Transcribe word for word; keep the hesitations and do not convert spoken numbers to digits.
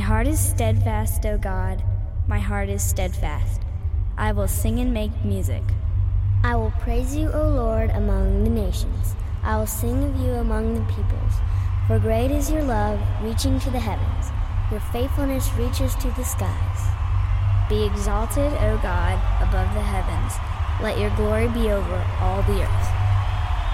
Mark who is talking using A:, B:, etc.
A: heart is steadfast, O God, my heart is steadfast. I will sing and make music.
B: I will praise you, O Lord, among the nations. I will sing of you among the peoples. For great is your love, reaching to the heavens. Your faithfulness reaches to the skies.
A: Be exalted, O God, above the heavens. Let your glory be over all the earth.